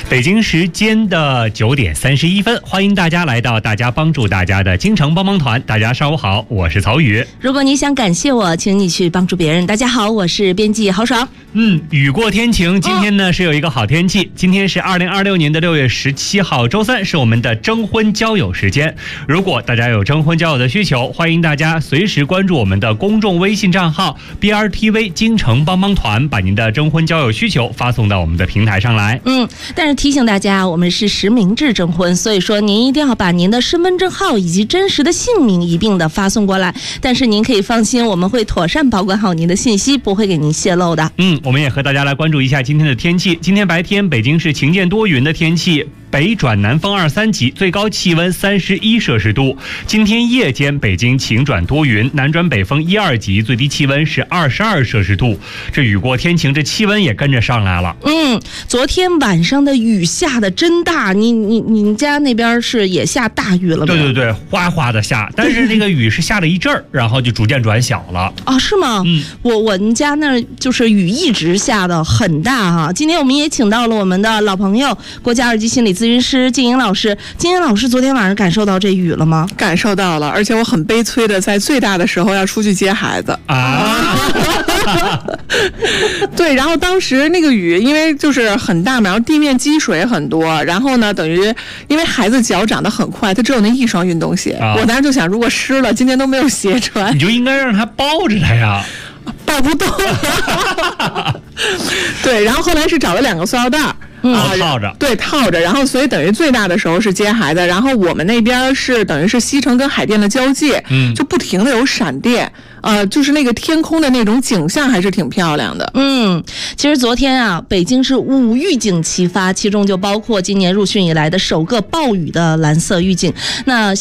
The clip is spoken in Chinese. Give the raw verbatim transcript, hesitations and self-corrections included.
北京时间的九点三十一分，欢迎大家来到大家帮助大家的京城帮帮团。大家上午好，我是曹宇。 如果你想感谢我，请你去帮助别人。大家好，我是编辑豪爽。 嗯，雨过天晴，今天呢、哦、是有一个好天气。今天是二零二六年的六月十七号，周三，是我们的征婚交友时间。如果大家有征婚交友的需求，欢迎大家随时关注我们的公众微信账号 B R T V 京城帮帮团，把您的征婚交友需求发送到我们的平台上来。 嗯，但是提醒大家，我们是实名制征婚，所以说您一定要把您的身份证号以及真实的姓名一并的发送过来。但是您可以放心，我们会妥善保管好您的信息，不会给您泄露的。 嗯，我们也和大家来关注一下今天的天气。今天白天北京是晴间多云的天气，北转南风二三级，最高气温三十一摄氏度。今天夜间北京晴转多云，南转北风一二级，最低气温是二十二摄氏度。这雨过天晴，这气温也跟着上来了。 嗯，昨天晚上的雨下的真大，你你你家那边是也下大雨了吗？ 对对对，哗哗的下，但是那个雨是下了一阵儿，然后就逐渐转小了。 哦，是吗？嗯，我我们家那儿就是雨一直下的很大哈。今天我们也请到了我们的老朋友，国家二级心理咨询师金莹老师。金莹老师昨天晚上感受到这雨了吗？ 感受到了，而且我很悲催的在最大的时候要出去接孩子啊。 对，然后当时那个雨因为就是很大嘛，然后地面积水很多，然后呢等于因为孩子脚长得很快，他只有那一双运动鞋、啊、我当时就想，如果湿了今天都没有鞋穿， 你就应该让他抱着他呀。 抱不动对，然后后来是找了两个塑料袋嗯，啊、套着， 对，套着，然后所以等于最大的时候是接孩子，然后我们那边是等于是西城跟海淀的交界，嗯，就不停的有闪电，呃，就是那个天空的那种景象还是挺漂亮的。 嗯，其实昨天啊，北京是五预警齐发，其中就包括今年入汛以来的首个暴雨的蓝色预警。那